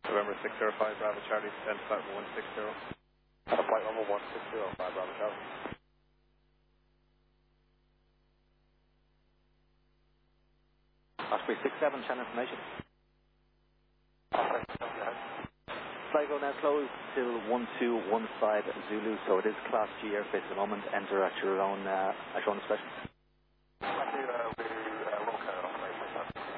November 605 Bravo Charlie, descend to flight 160. Flight number 160, 5 Bravo Charlie. Osprey 67, channel information. Sligo now closed till 1215 Zulu, so it is Class G airspace at the moment. Enter at your own discretion.